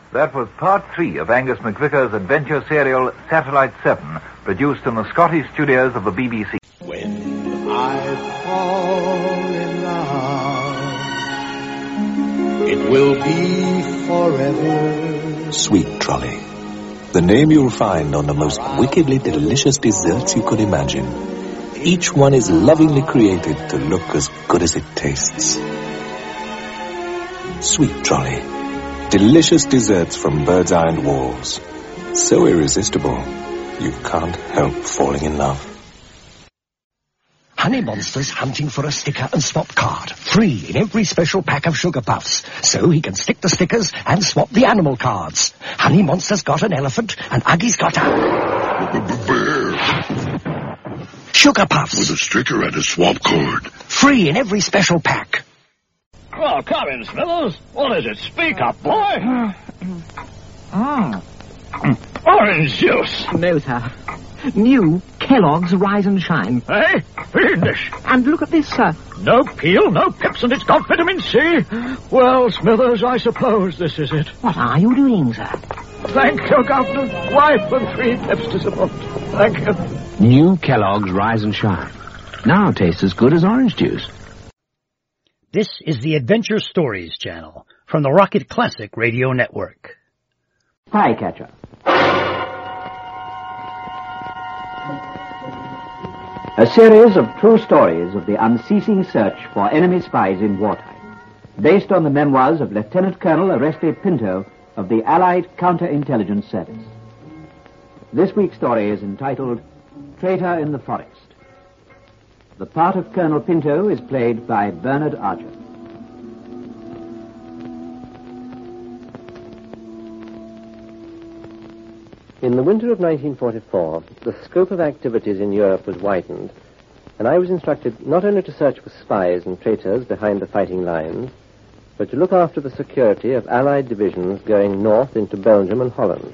That was part 3 of Angus McVicker's adventure serial Satellite 7, produced in the Scottish studios of the BBC. When I fall in love, it will be forever. Sweet Trolley. The name you'll find on the most wickedly delicious desserts you could imagine. Each one is lovingly created to look as good as it tastes. Sweet Trolley. Delicious desserts from Bird's Eye and Walls. So irresistible, you can't help falling in love. Honey Monster's hunting for a sticker and swap card. Free in every special pack of Sugar Puffs. So he can stick the stickers and swap the animal cards. Honey Monster's got an elephant and Uggy's got a... bear. Sugar Puffs. With a sticker and a swap card. Free in every special pack. Well, come in, Smithers. What is it? Speak up, boy. Orange juice. No, sir. New Kellogg's Rise and Shine. Eh? Fiendish. And look at this, sir. No peel, no pips, and it's got vitamin C. Well, Smithers, I suppose this is it. What are you doing, sir? Thank you, Governor. Wife and 3 pips to support. Thank you. New Kellogg's Rise and Shine. Now tastes as good as orange juice. This is the Adventure Stories channel from the Rocket Classic Radio Network. Hi, Catcher. A series of true stories of the unceasing search for enemy spies in wartime, based on the memoirs of Lieutenant Colonel Oreste Pinto of the Allied Counterintelligence Service. This week's story is entitled Traitor in the Forest. The part of Colonel Pinto is played by Bernard Archer. In the winter of 1944, the scope of activities in Europe was widened, and I was instructed not only to search for spies and traitors behind the fighting lines, but to look after the security of Allied divisions going north into Belgium and Holland.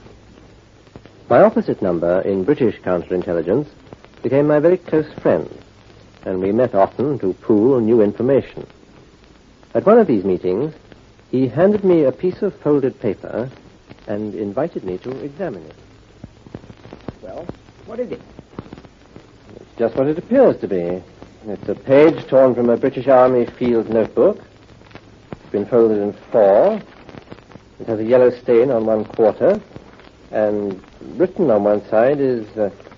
My opposite number in British counterintelligence became my very close friend, and we met often to pool new information. At one of these meetings, he handed me a piece of folded paper and invited me to examine it. Well, what is it? It's just what it appears to be. It's a page torn from a British Army field notebook. It's been folded in 4. It has a yellow stain on 1/4, and written on one side is,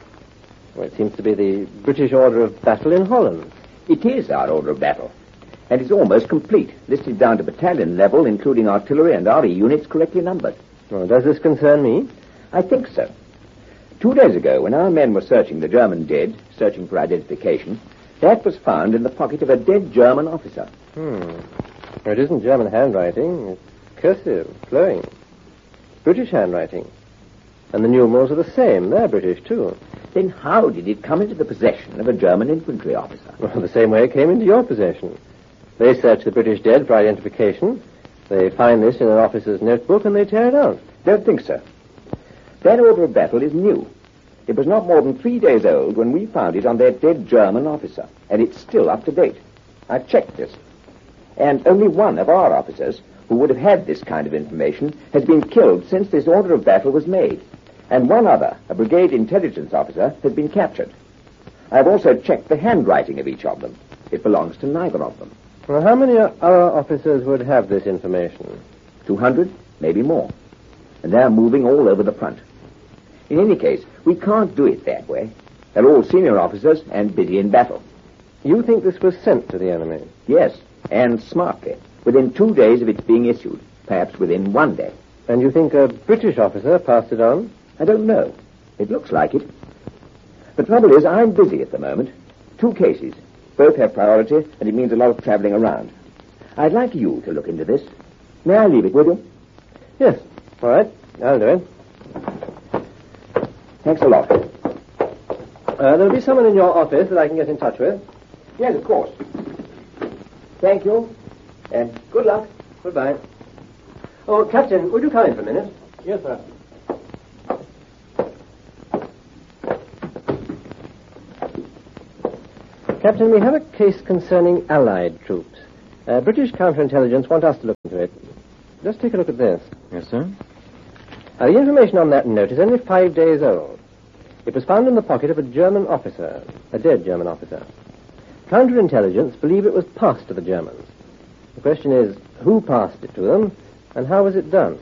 it seems to be the British Order of Battle in Holland. It is our order of battle, and it's almost complete, listed down to battalion level, including artillery and RE units correctly numbered. Well, does this concern me? I think so. 2 days ago, when our men were searching the German dead, searching for identification, that was found in the pocket of a dead German officer. Well, it isn't German handwriting. It's cursive, flowing. British handwriting. And the numerals are the same. They're British, too. Then how did it come into the possession of a German infantry officer? Well, the same way it came into your possession. They search the British dead for identification. They find this in an officer's notebook and they tear it out. Don't think so. That order of battle is new. It was not more than 3 days old when we found it on that dead German officer, and it's still up to date. I've checked this. And only one of our officers, who would have had this kind of information, has been killed since this order of battle was made. And one other, a brigade intelligence officer, has been captured. I've also checked the handwriting of each of them. It belongs to neither of them. Well, how many other officers would have this information? 200, maybe more. And they're moving all over the front. In any case, we can't do it that way. They're all senior officers and busy in battle. You think this was sent to the enemy? Yes, and smartly, within 2 days of its being issued, perhaps within 1 day. And you think a British officer passed it on? I don't know. It looks like it. The trouble is, I'm busy at the moment. 2 cases. Both have priority, and it means a lot of traveling around. I'd like you to look into this. May I leave it with you? Yes. All right. I'll do it. Thanks a lot. There'll be someone in your office that I can get in touch with. Yes, of course. Thank you, and good luck. Goodbye. Oh, Captain, would you come in for a minute? Yes, sir. Captain, we have a case concerning Allied troops. British counterintelligence want us to look into it. Just take a look at this. Yes, sir. The information on that note is only 5 days old. It was found in the pocket of a German officer, a dead German officer. Counterintelligence believe it was passed to the Germans. The question is, who passed it to them, and how was it done?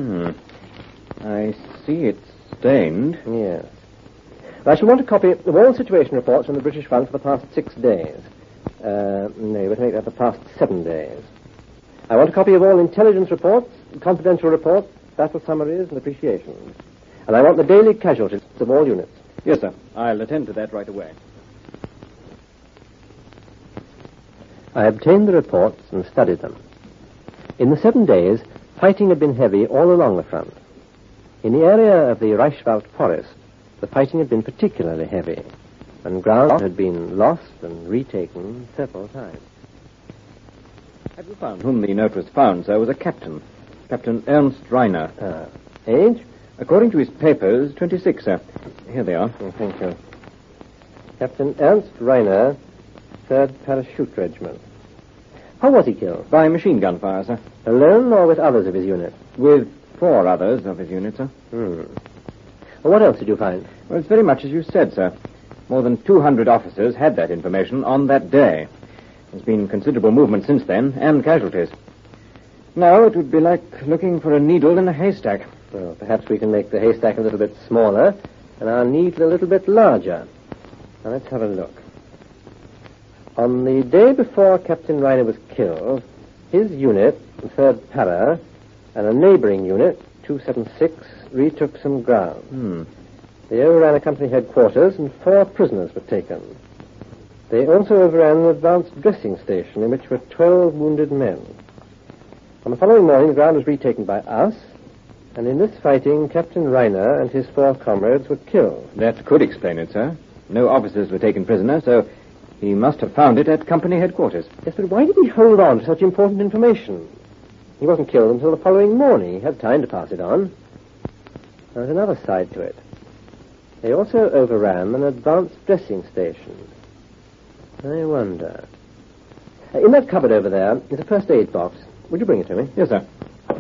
I see it's stained. Yes. I shall want a copy of all situation reports from the British front for the past 6 days. No, we'll make that the past 7 days. I want a copy of all intelligence reports, confidential reports, battle summaries, and appreciations. And I want the daily casualties of all units. Yes, sir. I'll attend to that right away. I obtained the reports and studied them. In the 7 days, fighting had been heavy all along the front. In the area of the Reichswald forest, the fighting had been particularly heavy, and ground had been lost and retaken several times. Have you found whom the note was found, sir, was a captain. Captain Ernst Reiner. Age? According to his papers, 26, sir. Here they are. Oh, thank you. Captain Ernst Reiner, 3rd Parachute Regiment. How was he killed? By machine gun fire, sir. Alone or with others of his unit? With 4 others of his unit, sir. Well, what else did you find? Well, it's very much as you said, sir. More than 200 officers had that information on that day. There's been considerable movement since then, and casualties. Now it would be like looking for a needle in a haystack. Well, perhaps we can make the haystack a little bit smaller and our needle a little bit larger. Now, let's have a look. On the day before Captain Reiner was killed, his unit, the 3rd Para, and a neighboring unit, 276, retook some ground. They overran a company headquarters and 4 prisoners were taken. They also overran an advanced dressing station in which were 12 wounded men. On the following morning, the ground was retaken by us, and in this fighting, Captain Reiner and his 4 comrades were killed. That could explain it, sir. No officers were taken prisoner, so he must have found it at company headquarters. Yes, but why did he hold on to such important information? He wasn't killed until the following morning. He had time to pass it on. There's another side to it. They also overran an advanced dressing station. I wonder. In that cupboard over there is a first aid box. Would you bring it to me? Yes, sir.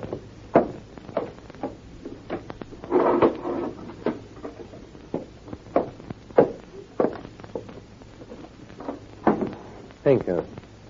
Thank you.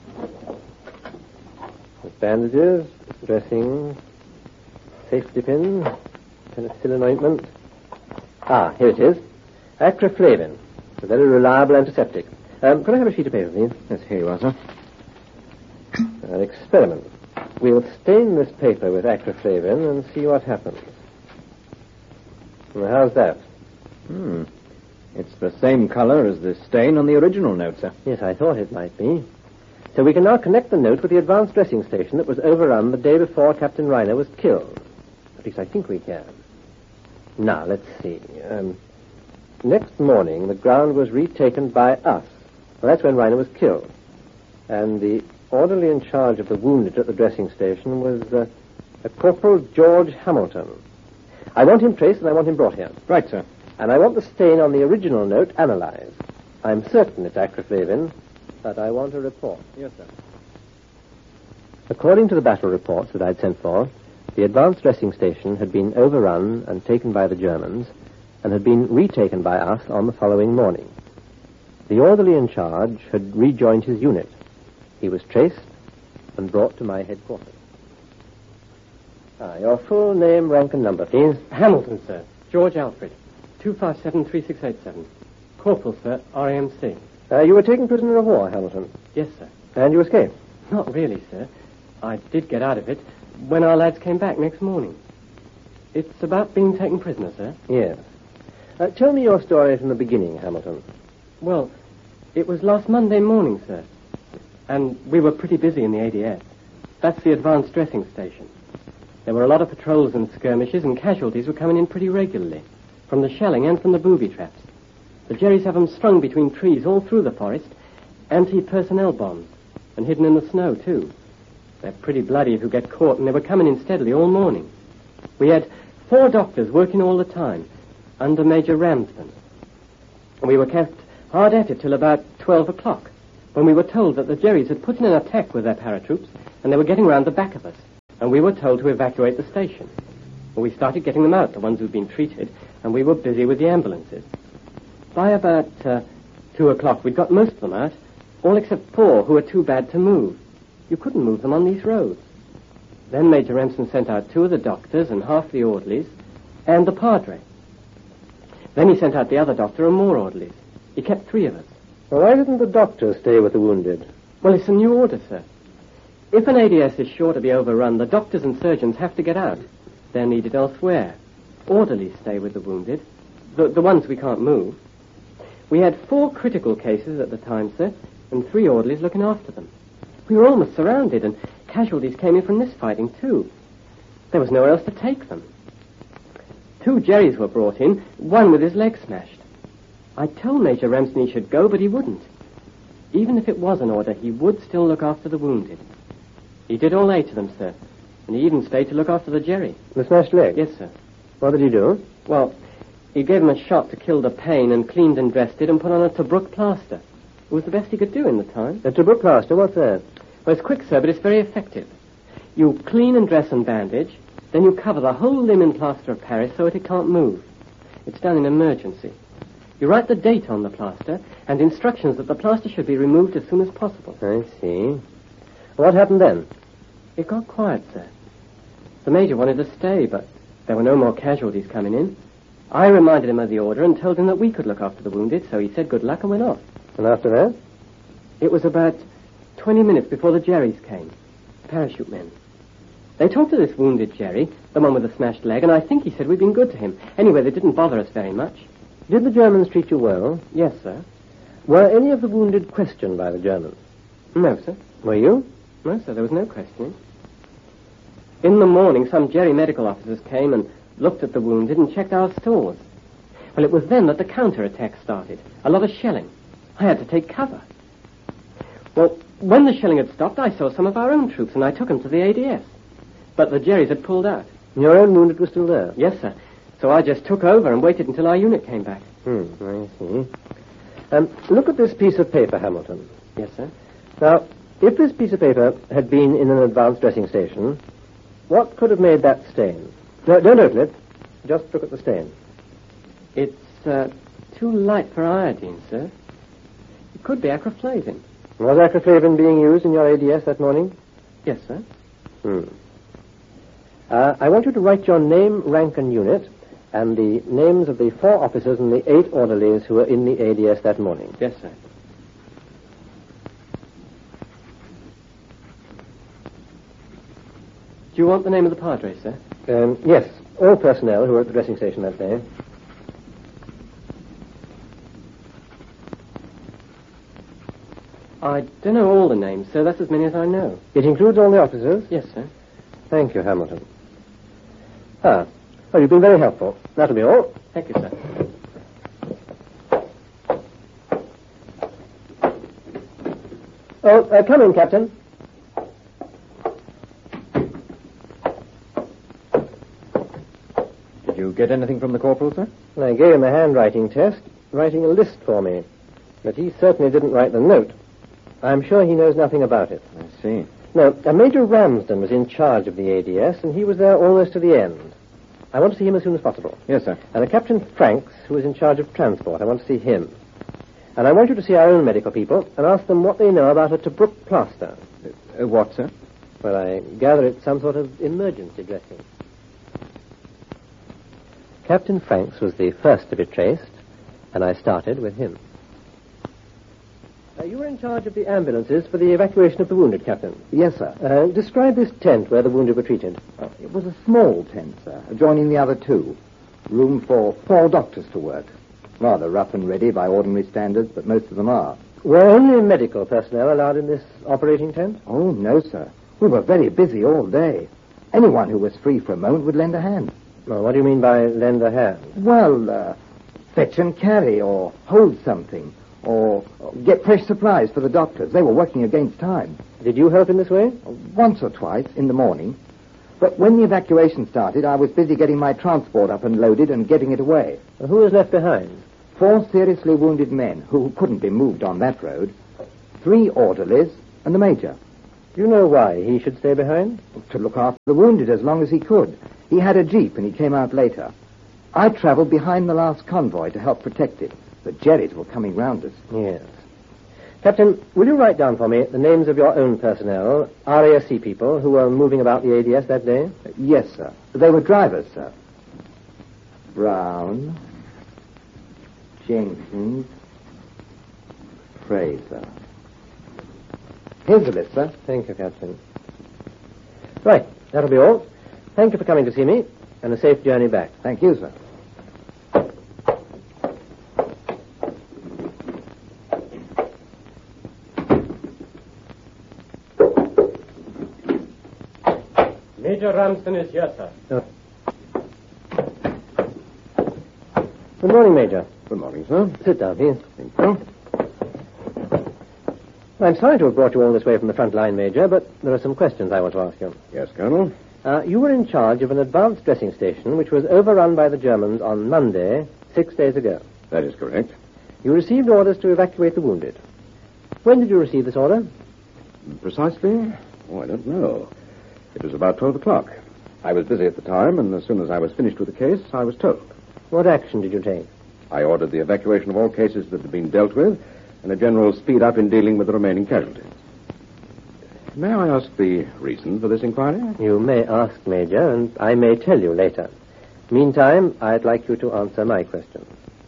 With bandages, dressing, safety pins, penicillin ointment. Here it is. Acroflavin. A very reliable antiseptic. Could I have a sheet of paper, please? Yes, here you are, sir. An experiment. We'll stain this paper with acroflavin and see what happens. Well, how's that? It's the same color as the stain on the original note, sir. Yes, I thought it might be. So we can now connect the note with the advanced dressing station that was overrun the day before Captain Reiner was killed. At least I think we can. Now, let's see. Next morning, the ground was retaken by us. Well, that's when Reiner was killed. And the orderly in charge of the wounded at the dressing station was a Corporal George Hamilton. I want him traced and I want him brought here. Right, sir. And I want the stain on the original note analyzed. I'm certain it's acroflavin, but I want a report. Yes, sir. According to the battle reports that I'd sent for, the advanced dressing station had been overrun and taken by the Germans and had been retaken by us on the following morning. The orderly in charge had rejoined his unit. He was traced and brought to my headquarters. Your full name, rank, and number, please. Hamilton, sir. George Alfred. 257-3687. Corporal, sir, RAMC. You were taken prisoner of war, Hamilton. Yes, sir. And you escaped? Not really, sir. I did get out of it when our lads came back next morning. It's about being taken prisoner, sir. Yes. Tell me your story from the beginning, Hamilton. Well, it was last Monday morning, sir. And we were pretty busy in the ADS. That's the advanced dressing station. There were a lot of patrols and skirmishes, and casualties were coming in pretty regularly, from the shelling and from the booby traps. The Jerrys have them strung between trees all through the forest, anti-personnel bombs, and hidden in the snow, too. They're pretty bloody if you get caught, and they were coming in steadily all morning. We had 4 doctors working all the time, under Major Ramsden. And we were kept hard at it till about 12 o'clock, when we were told that the Jerrys had put in an attack with their paratroops, and they were getting round the back of us, and we were told to evacuate the station. Well, we started getting them out, the ones who'd been treated, and we were busy with the ambulances. By about 2 o'clock, we'd got most of them out, all except 4 who were too bad to move. You couldn't move them on these roads. Then Major Remsen sent out 2 of the doctors and half the orderlies, and the padre. Then he sent out the other doctor and more orderlies. He kept 3 of us. Well, why didn't the doctor stay with the wounded? Well, it's a new order, sir. If an ADS is sure to be overrun, the doctors and surgeons have to get out. They're needed elsewhere. Orderlies stay with the wounded, the ones we can't move. We had 4 critical cases at the time, sir, and 3 orderlies looking after them. We were almost surrounded, and casualties came in from this fighting, too. There was nowhere else to take them. 2 Jerrys were brought in, one with his leg smashed. I told Major Remsen he should go, but he wouldn't. Even if it was an order, he would still look after the wounded. He did all 8 of them, sir, and he even stayed to look after the Jerry. The smashed leg? Yes, sir. What did he do? Well, he gave him a shot to kill the pain and cleaned and dressed it and put on a Tobruk plaster. It was the best he could do in the time. A Tobruk plaster? What's that? Well, it's quick, sir, but it's very effective. You clean and dress and bandage, then you cover the whole limb in plaster of Paris so it can't move. It's done in emergency. You write the date on the plaster and instructions that the plaster should be removed as soon as possible. I see. What happened then? It got quiet, sir. The Major wanted to stay, but there were no more casualties coming in. I reminded him of the order and told him that we could look after the wounded, so he said good luck and went off. And after that? It was about 20 minutes before the Jerrys came, parachute men. They talked to this wounded Jerry, the one with the smashed leg, and I think he said we'd been good to him. Anyway, they didn't bother us very much. Did the Germans treat you well? Yes, sir. Were any of the wounded questioned by the Germans? No, sir. Were you? No, sir, there was no questioning. In the morning, some Jerry medical officers came and looked at the wounded and checked our stores. Well, it was then that the counterattack started. A lot of shelling. I had to take cover. Well, when the shelling had stopped, I saw some of our own troops and I took them to the ADS. But the Jerrys had pulled out. Your own wounded were still there? Yes, sir. So I just took over and waited until our unit came back. I see. Look at this piece of paper, Hamilton. Yes, sir. Now, if this piece of paper had been in an advanced dressing station, what could have made that stain? No, don't open it. Just look at the stain. It's too light for iodine, sir. It could be acroflavin. Was acroflavin being used in your ADS that morning? Yes, sir. I want you to write your name, rank, and unit, and the names of the 4 officers and the 8 orderlies who were in the ADS that morning. Yes, sir. Do you want the name of the padre, sir? Yes, all personnel who were at the dressing station that day. I don't know all the names, sir. That's as many as I know. It includes all the officers? Yes, sir. Thank you, Hamilton. Well, you've been very helpful. That'll be all. Thank you, sir. Oh, come in, Captain. Did you get anything from the corporal, sir? I gave him a handwriting test, writing a list for me. But he certainly didn't write the note. I'm sure he knows nothing about it. I see. No, Major Ramsden was in charge of the ADS, and he was there almost to the end. I want to see him as soon as possible. Yes, sir. And a Captain Franks, who is in charge of transport. I want to see him. And I want you to see our own medical people and ask them what they know about a Tobruk plaster. What, sir? Well, I gather it's some sort of emergency dressing. Captain Franks was the first to be traced, and I started with him. You were in charge of the ambulances for the evacuation of the wounded, Captain. Yes, sir. Describe this tent where the wounded were treated. It was a small tent, sir, adjoining the other 2. Room for 4 doctors to work. Rather rough and ready by ordinary standards, but most of them are. Were only medical personnel allowed in this operating tent? Oh, no, sir. We were very busy all day. Anyone who was free for a moment would lend a hand. Well, what do you mean by lend a hand? Well, fetch and carry, or hold something, or get fresh supplies for the doctors. They were working against time. Did you help in this way? Once or twice in the morning. But when the evacuation started, I was busy getting my transport up and loaded and getting it away. Who was left behind? 4 seriously wounded men who couldn't be moved on that road. 3 orderlies and the major. Do you know why he should stay behind? To look after the wounded as long as he could. He had a jeep and he came out later. I travelled behind the last convoy to help protect it. The Jerrys were coming round us. Yes. Captain, will you write down for me the names of your own personnel, RASC people, who were moving about the ADS that day? Yes, sir. They were drivers, sir. Brown, Jenkins, Fraser. Here's the list, sir. Thank you, Captain. Right, that'll be all. Thank you for coming to see me, and a safe journey back. Thank you, sir. Major Ramsden is here, sir. Good morning, Major. Good morning, sir. Sit down, please. Thank you. I'm sorry to have brought you all this way from the front line, Major, but there are some questions I want to ask you. Yes, Colonel. You were in charge of an advanced dressing station which was overrun by the Germans on Monday, 6 days ago. That is correct. You received orders to evacuate the wounded. When did you receive this order? Precisely? Oh, I don't know. It was about 12 o'clock. I was busy at the time, and as soon as I was finished with the case, I was told. What action did you take? I ordered the evacuation of all cases that had been dealt with, and a general speed up in dealing with the remaining casualties. May I ask the reason for this inquiry? You may ask, Major, and I may tell you later. Meantime, I'd like you to answer my question.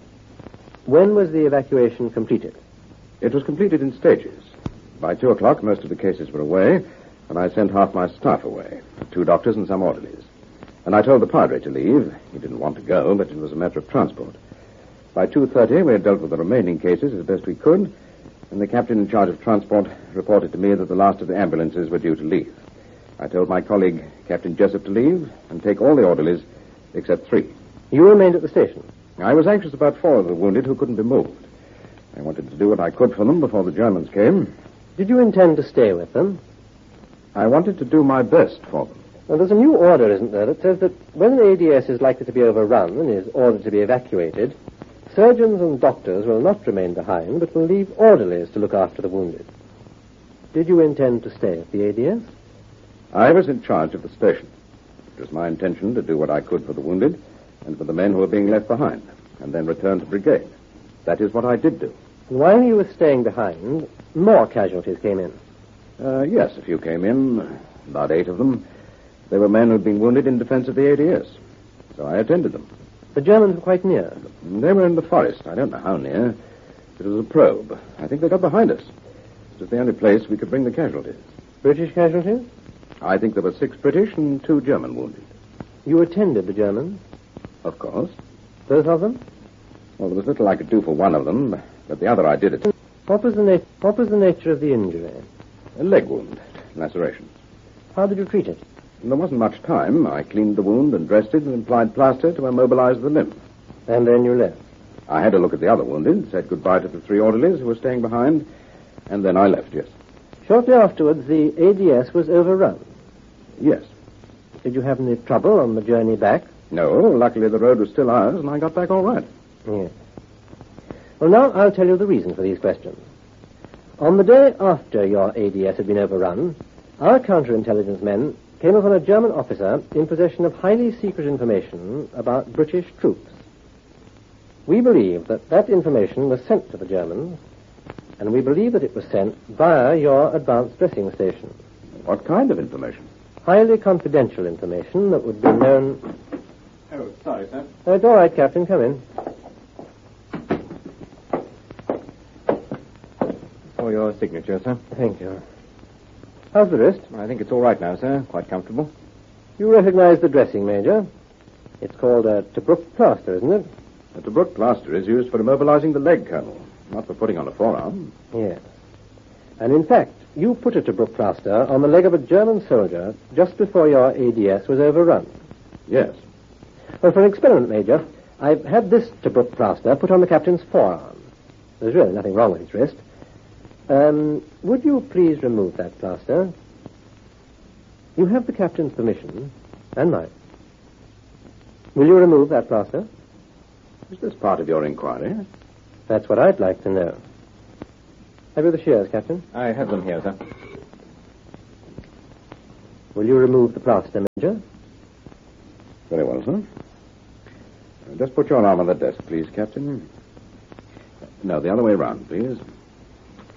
When was the evacuation completed? It was completed in stages. By 2 o'clock, most of the cases were away, and I sent half my staff away, 2 doctors and some orderlies. And I told the padre to leave. He didn't want to go, but it was a matter of transport. By 2:30, we had dealt with the remaining cases as best we could, and the captain in charge of transport reported to me that the last of the ambulances were due to leave. I told my colleague, Captain Jessup, to leave and take all the orderlies except 3. You remained at the station? I was anxious about 4 of the wounded who couldn't be moved. I wanted to do what I could for them before the Germans came. Did you intend to stay with them? I wanted to do my best for them. Well, there's a new order, isn't there, that says that when an ADS is likely to be overrun and is ordered to be evacuated, surgeons and doctors will not remain behind, but will leave orderlies to look after the wounded. Did you intend to stay at the ADS? I was in charge of the station. It was my intention to do what I could for the wounded and for the men who were being left behind, and then return to brigade. That is what I did do. And while you were staying behind, more casualties came in. Yes, a few came in, about 8 of them. They were men who'd been wounded in defense of the ADS, so I attended them. The Germans were quite near. They were in the forest. I don't know how near. It was a probe. I think they got behind us. It was the only place we could bring the casualties. British casualties? I think there were 6 British and 2 German wounded. You attended the Germans? Of course. Both of them? Well, there was little I could do for one of them, but the other I did it. What was the nature of the injury? A leg wound, lacerations. How did you treat it? There wasn't much time. I cleaned the wound and dressed it and applied plaster to immobilize the limb. And then you left? I had a look at the other wounded, said goodbye to the 3 orderlies who were staying behind, and then I left, yes. Shortly afterwards, the ADS was overrun? Yes. Did you have any trouble on the journey back? No, luckily the road was still ours, and I got back all right. Yes. Well, now I'll tell you the reason for these questions. On the day after your ADS had been overrun, our counterintelligence men came upon a German officer in possession of highly secret information about British troops. We believe that that information was sent to the Germans, and we believe that it was sent via your advanced dressing station. What kind of information? Highly confidential information that would be known... Oh, sorry, sir. It's all right, Captain. Come in. For your signature, sir. Thank you. How's the wrist? I think it's all right now, sir. Quite comfortable. You recognize the dressing, Major. It's called a Tobruk plaster, isn't it? A Tobruk plaster is used for immobilizing the leg, Colonel, not for putting on a forearm. Yes. And in fact, you put a Tobruk plaster on the leg of a German soldier just before your ADS was overrun. Yes. Well, for an experiment, Major, I've had this Tobruk plaster put on the captain's forearm. There's really nothing wrong with his wrist. Would you please remove that plaster? You have the captain's permission, and mine. Will you remove that plaster? Is this part of your inquiry? That's what I'd like to know. Have you the shears, Captain? I have them here, sir. Will you remove the plaster, Major? Very well, sir. Just put your arm on the desk, please, Captain. No, the other way round, please.